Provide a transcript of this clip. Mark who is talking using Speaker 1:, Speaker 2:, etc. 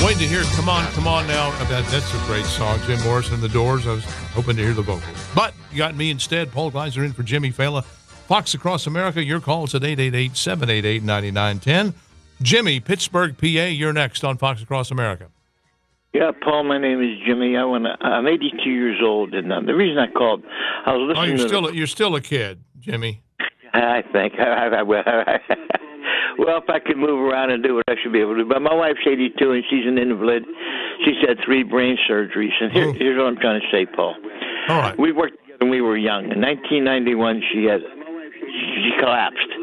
Speaker 1: Waiting to hear Come On Now. That's a great song. Jim Morrison and the Doors. I was hoping to hear the vocals. But you got me instead. Paul Gleiser in for Jimmy Fallon. Fox Across America, your call is at 888-788-9910. Jimmy, Pittsburgh, PA, you're next on Fox Across America.
Speaker 2: Yeah, Paul, my name is Jimmy. I'm 82 years old, and the reason I called, I was listening
Speaker 1: you're still a kid, Jimmy.
Speaker 2: I think. Well, if I could move around and do it, I should be able to. But my wife's 82, and she's an invalid. She's had 3 brain surgeries. And here's what I'm trying to say, Paul.
Speaker 1: All right.
Speaker 2: We worked together when we were young. In 1991, she collapsed.